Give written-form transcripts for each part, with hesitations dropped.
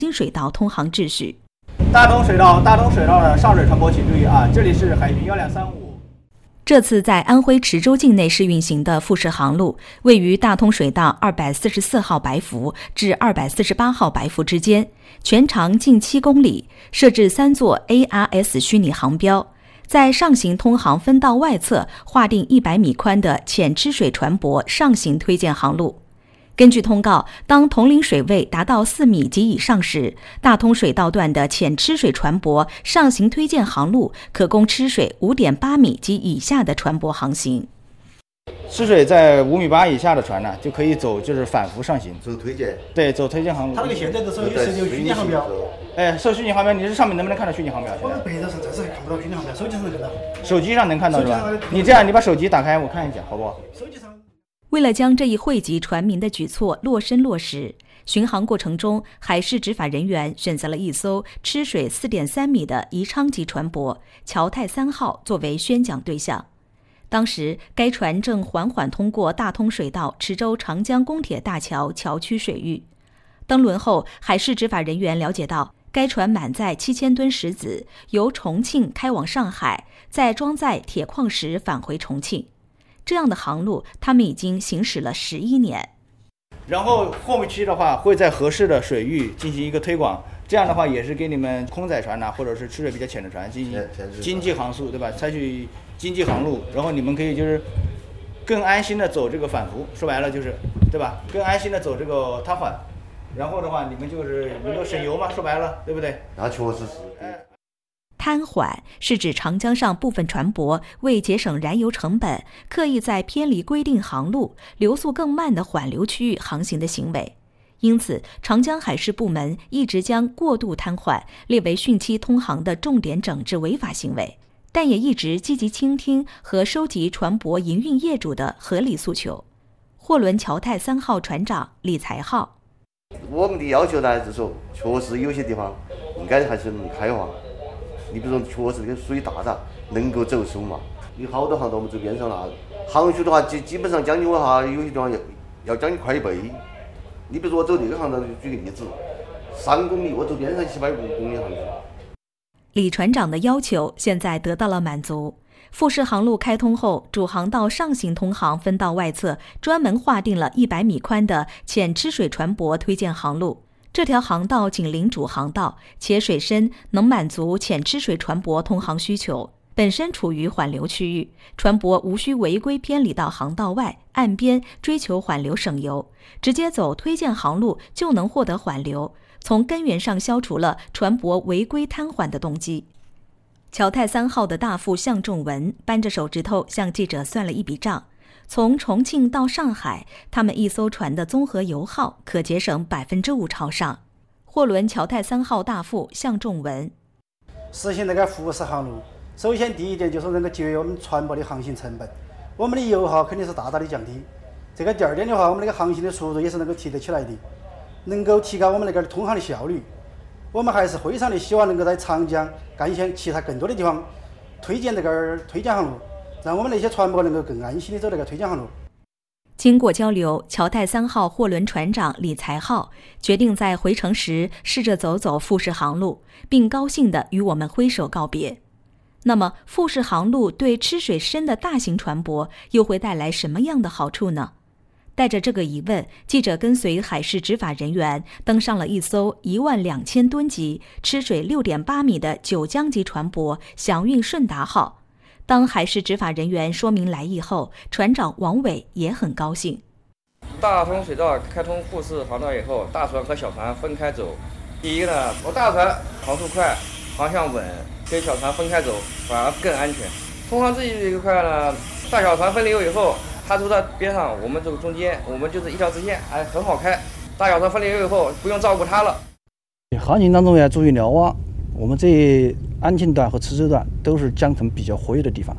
新水道通航秩序。 大通水道的上水船舶请注意啊，这里是海巡1235。 这次在安徽池州境内试运行的复式航路，位于大通水道244号白浮至248号白浮之间，全长近7公里，设置3座 ARS 虚拟航标，在上行通航分道外侧划定100米宽的浅吃水船舶上行推荐航路。根据通告，当统领水位达到4米及以上时，大通水道段的浅吃水船舶上行推荐航路可供吃水5.8米及以下的船舶航行。 吃水在5.8米以下的船呢，就可以走就是反浮上行， 走推荐。 对，走推荐航路。 它这个现在都是有虚拟航标。 设虚拟航标，你这上面能不能看到虚拟航标？ 我们白纸上暂时还看不到虚拟航标，手机上能看到。 手机上能看到是吧？你这样，你把手机打开，我看一下，好不好？ 手机上。 为了将这一惠及船民的举措落身落实，巡航过程中，海事执法人员选择了一艘吃水4.3米的宜昌级船舶“侨泰3号”作为宣讲对象。当时，该船正缓缓通过大通水道池州长江公铁大桥桥区水域。登轮后，海事执法人员了解到，该船满载7000吨石子，由重庆开往上海，再装载铁矿石返回重庆。这样的航路，他们已经行驶了11年。 然后后期的话，会在合适的水域进行一个推广，这样的话也是给你们空载船或者是吃水比较浅的船进行经济航速，对吧？采取经济航路，然后你们可以就是更安心的走这个反浮，说白了就是，对吧？更安心的走这个瘫缓，然后的话你们就是能够省油嘛，说白了，对不对？ 那确实是。 瘫缓是指长江上部分船舶为节省燃油成本，刻意在偏离规定航路、流速更慢的缓流区域航行的行为。因此，长江海事部门一直将过度瘫缓列为汛期通航的重点整治违法行为，但也一直积极倾听和收集船舶营运业主的合理诉求。货轮侨泰3号船长李才浩： 我们的要求呢，就是说，确实有些地方应该还是能开放。你比如说，确实这个水大了，能够走手嘛。有好多航到我们这边上了，航速的话，基本上将近有些地方要将近快1倍。你比如说我走这个航道，举个例子，3公里，我走边上700公里航速。 李船长的要求现在得到了满足。复式航路开通后，主航道上行通航分道外侧专门划定了100米宽的浅吃水船舶推荐航路。这条航道紧邻主航道，且水深能满足浅吃水船舶通航需求，本身处于缓流区域，船舶无需违规偏离到航道外岸边追求缓流省油，直接走推荐航路就能获得缓流，从根源上消除了船舶违规瘫缓的动机。侨泰3号的大副向仲文扳着手指头向记者算了一笔账，从重庆到上海，他们一艘船的综合油耗可节省5%朝上。货轮侨泰3号大副向仲文： 实行那个复式航路，首先第一点就是能够节约我们船舶的航行成本，我们的油耗肯定是大大的降低。这个第二点的话，我们那个航行的速度也是能够提得起来的，能够提高我们那个通航的效率。我们还是非常的希望能够在长江、赣县其他更多的地方推荐这个推荐航路，让我们那些船舶能够更安心的走那个推荐航路。 经过交流，侨泰3号货轮船长李才浩决定在回程时试着走走复式航路，并高兴地与我们挥手告别。那么，复式航路对吃水深的大型船舶又会带来什么样的好处呢？带着这个疑问，记者跟随海事执法人员登上了一艘12000吨级、吃水6.8米的九江级船舶“祥运顺达号”。当海事执法人员说明来意后，船长王伟也很高兴。 大通水道开通复式航道以后，大船和小船分开走。第一呢，我大船航速快，航向稳，跟小船分开走反而更安全。通航这一块呢，大小船分流以后，它都在边上，我们这个中间，我们就是一条直线，很好开。大小船分流以后，不用照顾它了。 航行当中要注意瞭望，我们这安庆段和池州段都是江层比较活跃的地方，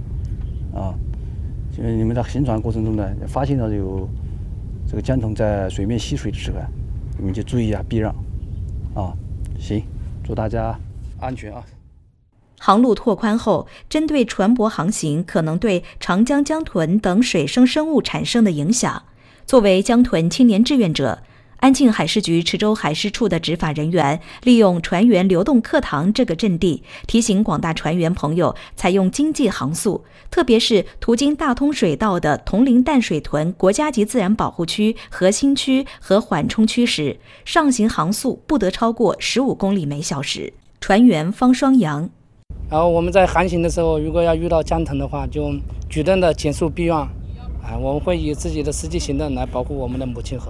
就是你们在行船过程中呢，发现到有这个江豚在水面吸水的时候，你们就注意避让，行，祝大家安全啊！ 航路拓宽后，针对船舶航行可能对长江江豚等水生生物产生的影响，作为江豚青年志愿者， 安庆海事局池州海事处的执法人员利用船员流动课堂这个阵地，提醒广大船员朋友采用经济航速，特别是途经大通水道的铜陵淡水屯国家级自然保护区、核心区和缓冲区时，上行航速不得超过15公里每小时。船员方双阳。 然后我们在航行的时候，如果要遇到江腾的话，就举动的减速避让，我们会以自己的实际行动来保护我们的母亲河。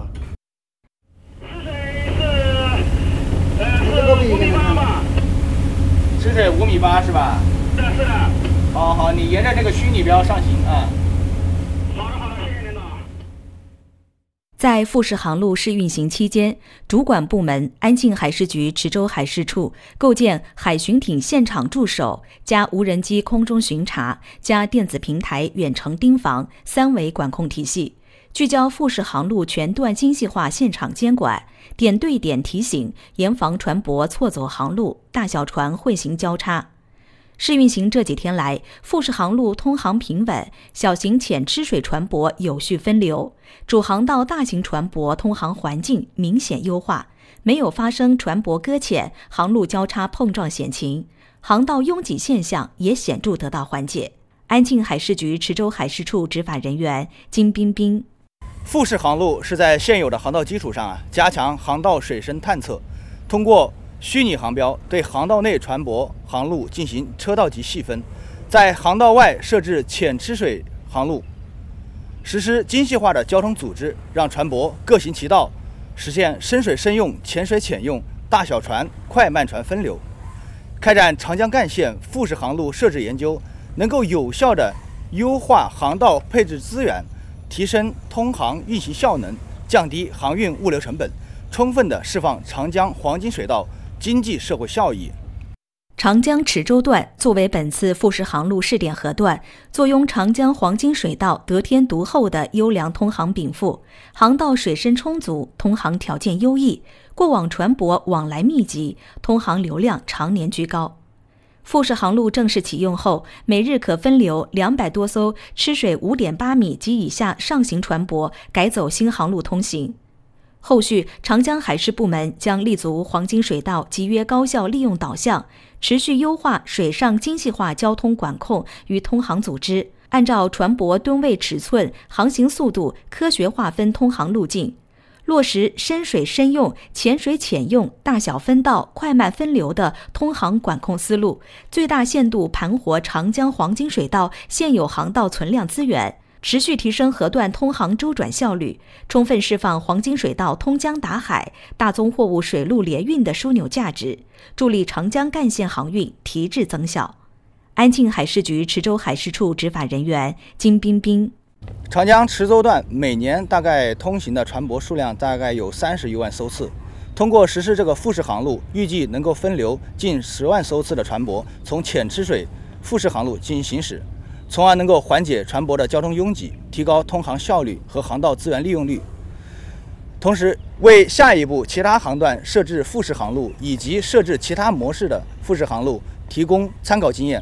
吃水5.8米是吧？是的。好，你沿着这个虚拟标上行啊。好的，谢谢领导。 在富士航路试运行期间，主管部门安庆海事局池州海事处构建海巡艇现场驻守加无人机空中巡查加电子平台远程盯防3维管控体系，聚焦富士航路全段精细化现场监管，点对点提醒，严防船舶错走航路、大小船混行交叉。试运行这几天来，富士航路通航平稳，小型浅吃水船舶有序分流，主航道大型船舶通航环境明显优化，没有发生船舶搁浅、航路交叉碰撞险情，航道拥挤现象也显著得到缓解。安庆海事局池州海事处执法人员金彬彬。 富士航路是在现有的航道基础上加强航道水深探测，通过虚拟航标对航道内船舶航路进行车道级细分，在航道外设置浅吃水航路，实施精细化的交通组织，让船舶各行其道，实现深水深用、浅水浅用、大小船、快慢船分流。开展长江干线富士航路设置研究，能够有效地优化航道配置资源，提升通航运行效能，降低航运物流成本，充分地释放长江黄金水道经济社会效益。 长江池州段作为本次富士航路试点河段，坐拥长江黄金水道得天独厚的优良通航禀赋，航道水深充足，通航条件优异，过往船舶往来密集，通航流量常年居高。富士航路正式启用后，每日可分流200多艘吃水5.8米及以下上行船舶改走新航路通行。后续，长江海事部门将立足黄金水道集约高效利用导向，持续优化水上精细化交通管控与通航组织，按照船舶吨位尺寸、航行速度科学划分通航路径，落实深水深用、浅水浅用、大小分道、快慢分流的通航管控思路，最大限度盘活长江黄金水道现有航道存量资源，持续提升河段通航周转效率，充分释放黄金水道通江达海、大宗货物水陆联运的枢纽价值，助力长江干线航运提质增效。安庆海事局池州海事处执法人员金彬彬。 长江池州段每年大概通行的船舶数量大概有31万艘次，通过实施这个富士航路，预计能够分流近10万艘次的船舶从浅吃水富士航路进行行驶，从而能够缓解船舶的交通拥挤，提高通航效率和航道资源利用率，同时为下一步其他航段设置富士航路以及设置其他模式的富士航路提供参考经验。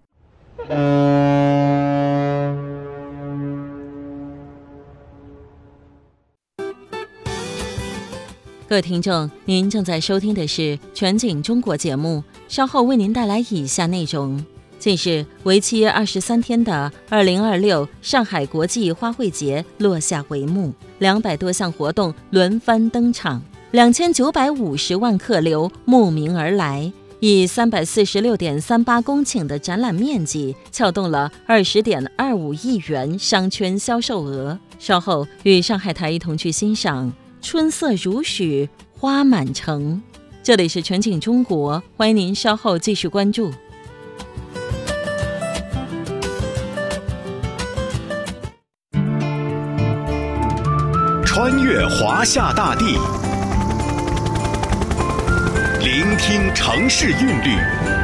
各位听众，您正在收听的是全景中国节目，稍后为您带来以下内容。近日，为期23天的2026上海国际花卉节落下帷幕，200多项活动轮番登场，2950万客流慕名而来，以346.38公顷的展览面积，撬动了20.25亿元商圈销售额。稍后与上海台一同去欣赏春色如许，花满城。这里是全景中国，欢迎您稍后继续关注。 穿越华夏大地，聆听城市韵律，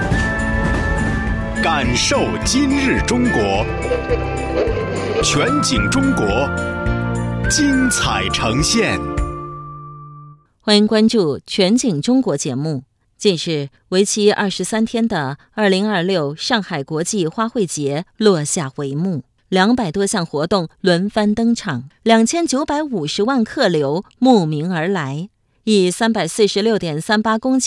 感受今日中国。全景中国，精彩呈现。 欢迎关注全景中国节目。近日，为期23天的2026上海国际花卉节落下帷幕 200多项活动轮番登场，2950万客流慕名而来，以346.38公顷